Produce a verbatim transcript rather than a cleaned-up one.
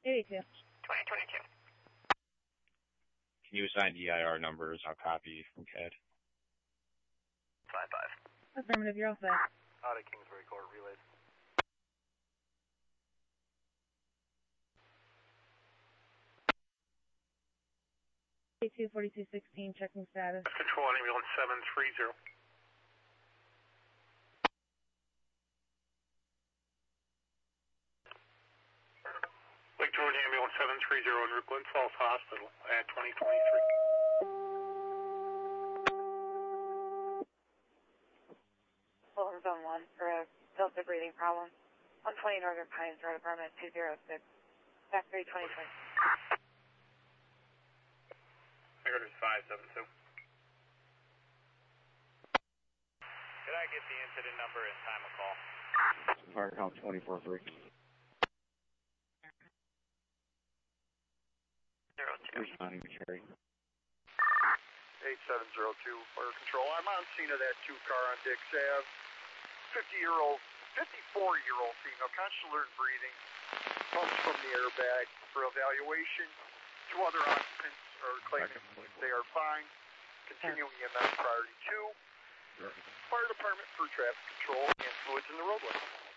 eighty-two. twenty twenty-two. Can you assign D I R numbers? I'll copy from C A D. five five. Affirmative, you're all set. Out of Kingsbury Court, relays. eighty-two forty-two sixteen, checking status. Control ambulance seven three zero. Lake George ambulance seven three zero en route Glen Falls Hospital at twenty twenty-three. Fulham Zone one for a Delta breathing problem. one twenty Northern Pines Road, apartment two zero six. Back three twenty twenty. Figured it's five seven two. Could I get the incident number and time of call? Fire count twenty-four three. Zero two. Responding to Cherry. eight seven zero two, fire control. I'm on scene of that two car on Dix Ave. fifty-year-old, fifty-four-year-old female, conscious alert and breathing. Pumps from the airbag for evaluation. Two other occupants are claiming they are fine. Continuing E M S priority two. Fire department for traffic control and fluids in the roadway.